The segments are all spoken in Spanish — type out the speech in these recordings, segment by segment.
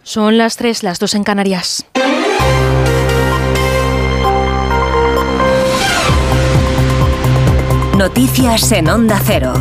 Son las 3, las 2 en Canarias. Noticias en Onda Cero.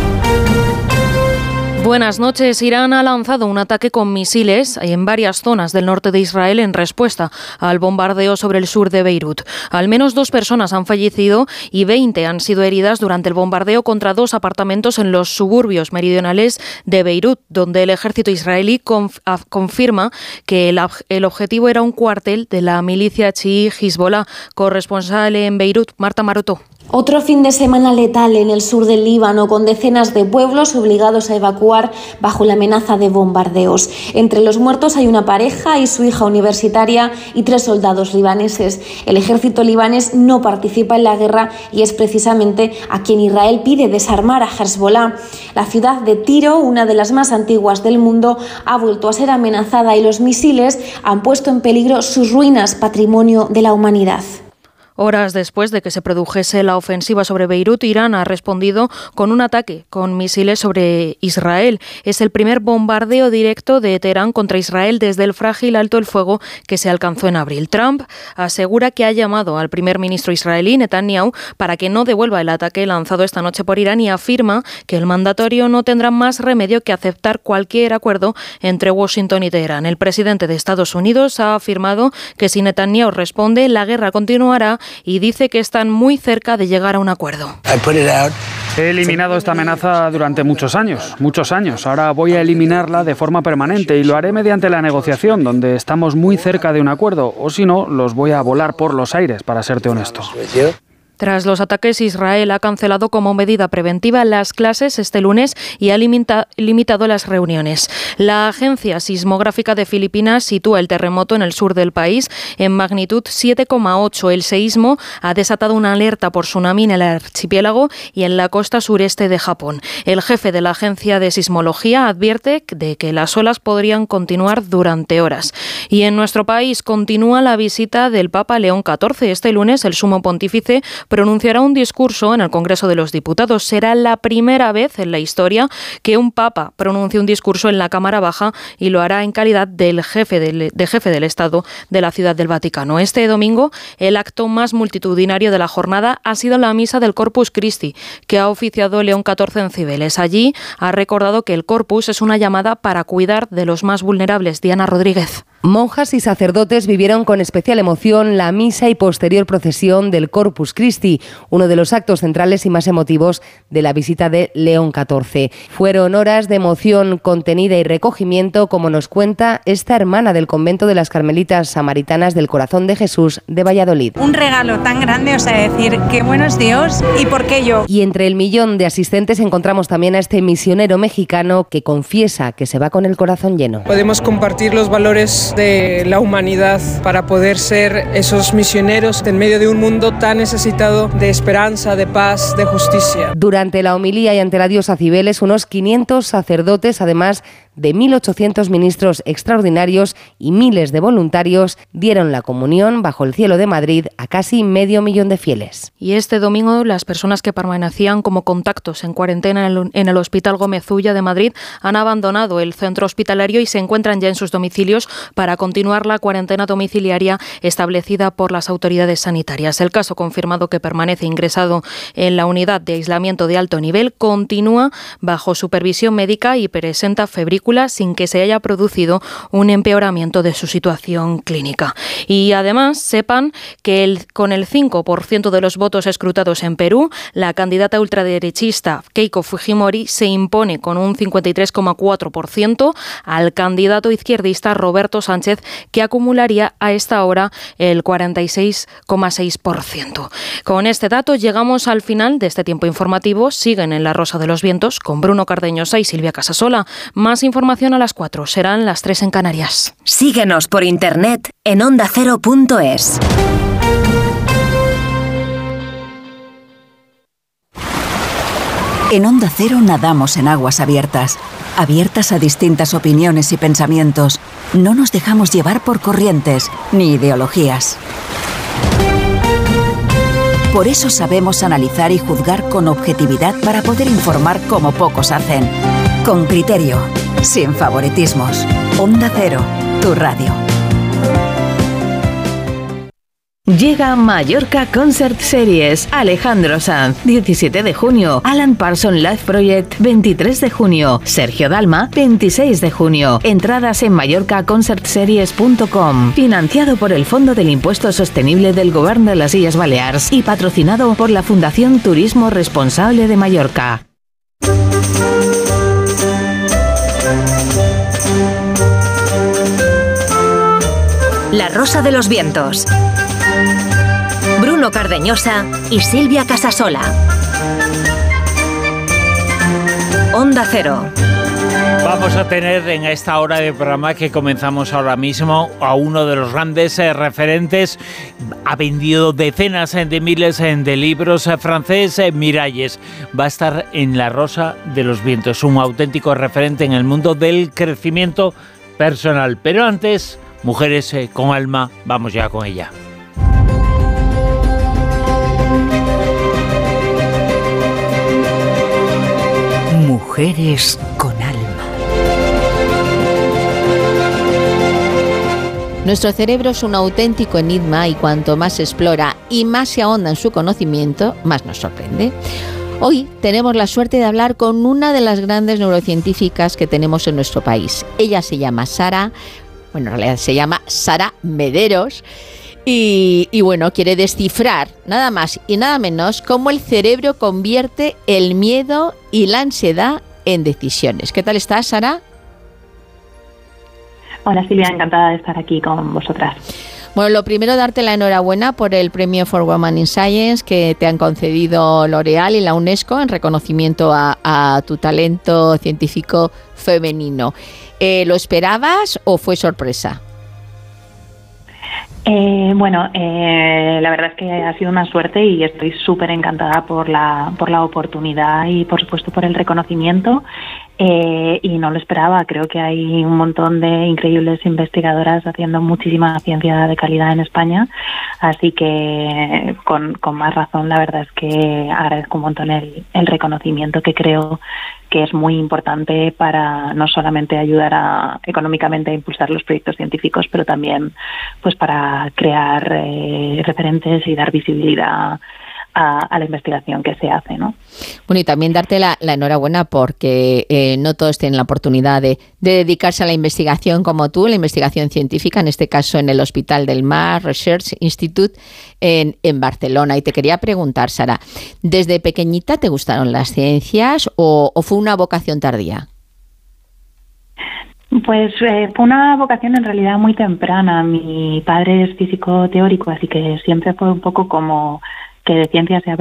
Buenas noches. Irán ha lanzado un ataque con misiles en varias zonas del norte de Israel en respuesta al bombardeo sobre el sur de Beirut. Al menos 2 personas han fallecido y 20 han sido heridas durante el bombardeo contra 2 apartamentos en los suburbios meridionales de Beirut, donde el ejército israelí confirma que el objetivo era un cuartel de la milicia chií Hezbollah. Corresponsal en Beirut, Marta Maroto. Otro fin de semana letal en el sur del Líbano, con decenas de pueblos obligados a evacuar bajo la amenaza de bombardeos. Entre los muertos hay una pareja y su hija universitaria y 3 soldados libaneses. El ejército libanés no participa en la guerra y es precisamente a quien Israel pide desarmar a Hezbollah. La ciudad de Tiro, una de las más antiguas del mundo, ha vuelto a ser amenazada y los misiles han puesto en peligro sus ruinas, patrimonio de la humanidad. Horas después de que se produjese la ofensiva sobre Beirut, Irán ha respondido con un ataque con misiles sobre Israel. Es el primer bombardeo directo de Teherán contra Israel desde el frágil alto el fuego que se alcanzó en abril. Trump asegura que ha llamado al primer ministro israelí, Netanyahu, para que no devuelva el ataque lanzado esta noche por Irán y afirma que el mandatario no tendrá más remedio que aceptar cualquier acuerdo entre Washington y Teherán. El presidente de Estados Unidos ha afirmado que si Netanyahu responde, la guerra continuará y dice que están muy cerca de llegar a un acuerdo. He eliminado esta amenaza durante muchos años. Ahora voy a eliminarla de forma permanente y lo haré mediante la negociación, donde estamos muy cerca de un acuerdo, o si no, los voy a volar por los aires, para serte honesto. Tras los ataques, Israel ha cancelado como medida preventiva las clases este lunes y ha limitado las reuniones. La Agencia Sismográfica de Filipinas sitúa el terremoto en el sur del país en magnitud 7,8. El seísmo ha desatado una alerta por tsunami en el archipiélago y en la costa sureste de Japón. El jefe de la Agencia de Sismología advierte de que las olas podrían continuar durante horas. Y en nuestro país continúa la visita del Papa León XIV. Este lunes el sumo pontífice pronunciará un discurso en el Congreso de los Diputados. Será la primera vez en la historia que un papa pronuncie un discurso en la Cámara Baja y lo hará en calidad de jefe del Estado de la Ciudad del Vaticano. Este domingo, el acto más multitudinario de la jornada ha sido la misa del Corpus Christi, que ha oficiado León XIV en Cibeles. Allí ha recordado que el Corpus es una llamada para cuidar de los más vulnerables. Diana Rodríguez. Monjas y sacerdotes vivieron con especial emoción la misa y posterior procesión del Corpus Christi, uno de los actos centrales y más emotivos de la visita de León XIV. Fueron horas de emoción contenida y recogimiento, como nos cuenta esta hermana del convento de las Carmelitas Samaritanas del Corazón de Jesús de Valladolid. Un regalo tan grande, decir, qué bueno es Dios y por qué yo. Y entre el millón de asistentes encontramos también a este misionero mexicano que confiesa que se va con el corazón lleno. Podemos compartir los valores de la humanidad para poder ser esos misioneros en medio de un mundo tan necesitado de esperanza, de paz, de justicia. Durante la homilía y ante la diosa Cibeles, unos 500 sacerdotes, además de 1.800 ministros extraordinarios y miles de voluntarios, dieron la comunión bajo el cielo de Madrid a casi 500.000 de fieles. Y este domingo las personas que permanecían como contactos en cuarentena en el Hospital Gómez Ulla de Madrid han abandonado el centro hospitalario y se encuentran ya en sus domicilios para continuar la cuarentena domiciliaria establecida por las autoridades sanitarias. El caso confirmado que permanece ingresado en la unidad de aislamiento de alto nivel continúa bajo supervisión médica y presenta febrícula sin que se haya producido un empeoramiento de su situación clínica. Y además, sepan que con el 5% de los votos escrutados en Perú, la candidata ultraderechista Keiko Fujimori se impone con un 53,4% al candidato izquierdista Roberto Sánchez, que acumularía a esta hora el 46,6%. Con este dato llegamos al final de este tiempo informativo. Siguen en La Rosa de los Vientos con Bruno Cardeñosa y Silvia Casasola. Más información a las 4, serán las 3 en Canarias. Síguenos por internet en ondacero.es. En Onda Cero nadamos en aguas abiertas, abiertas a distintas opiniones y pensamientos. No nos dejamos llevar por corrientes ni ideologías. Por eso sabemos analizar y juzgar con objetividad para poder informar como pocos hacen. Con criterio, sin favoritismos. Onda Cero, tu radio. Llega Mallorca Concert Series. Alejandro Sanz, 17 de junio. Alan Parsons Live Project, 23 de junio. Sergio Dalma, 26 de junio. Entradas en mallorcaconcertseries.com. Financiado por el Fondo del Impuesto Sostenible del Govern de las Illes Balears y patrocinado por la Fundación Turismo Responsable de Mallorca. La Rosa de los Vientos. Bruno Cardeñosa y Silvia Casasola. Onda Cero. Vamos a tener en esta hora de programa que comenzamos ahora mismo a uno de los grandes referentes. Ha vendido decenas de miles de libros, francés, Miralles. Va a estar en La Rosa de los Vientos, un auténtico referente en el mundo del crecimiento personal. Pero antes, Mujeres con Alma, vamos ya con ella. Mujeres con alma. Nuestro cerebro es un auténtico enigma y cuanto más se explora y más se ahonda en su conocimiento, más nos sorprende. Hoy tenemos la suerte de hablar con una de las grandes neurocientíficas que tenemos en nuestro país. Ella se llama Sara, en realidad se llama Sara Mederos. Y bueno, quiere descifrar nada más y nada menos cómo el cerebro convierte el miedo y la ansiedad en decisiones. ¿Qué tal estás, Sara? Hola Silvia, encantada de estar aquí con vosotras. Bueno, lo primero, darte la enhorabuena por el premio For Women in Science que te han concedido L'Oréal y la UNESCO en reconocimiento a tu talento científico femenino. ¿Lo esperabas o fue sorpresa? La verdad es que ha sido una suerte y estoy súper encantada por la oportunidad y por supuesto por el reconocimiento, y no lo esperaba. Creo que hay un montón de increíbles investigadoras haciendo muchísima ciencia de calidad en España, así que con más razón la verdad es que agradezco un montón el reconocimiento, que creo que es muy importante para no solamente ayudar económicamente a impulsar los proyectos científicos, pero también pues para crear referentes y dar visibilidad a la investigación que se hace, ¿no? Bueno, y también darte la enhorabuena porque no todos tienen la oportunidad de dedicarse a la investigación como tú, la investigación científica, en este caso en el Hospital del Mar Research Institute en Barcelona. Y te quería preguntar, Sara, ¿desde pequeñita te gustaron las ciencias o fue una vocación tardía? Pues fue una vocación en realidad muy temprana. Mi padre es físico teórico, así que siempre fue un poco como que de ciencia se